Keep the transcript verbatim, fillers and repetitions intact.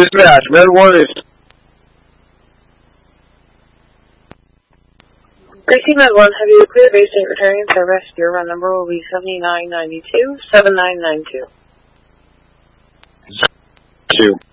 Dispatch, Med one is... Gracie Med one, have you cleared base and returning service? Your run number will be seventy-nine ninety-two, seven nine nine two. Two.